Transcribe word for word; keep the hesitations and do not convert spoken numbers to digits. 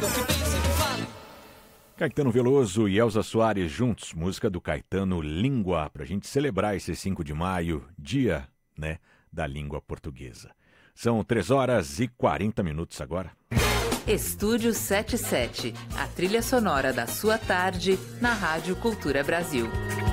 Caetano Veloso e Elza Soares juntos, música do Caetano Língua, para a gente celebrar esse cinco de maio, dia, né, da língua portuguesa. São três horas e quarenta minutos agora. Estúdio setenta e sete, a trilha sonora da sua tarde na Rádio Cultura Brasil.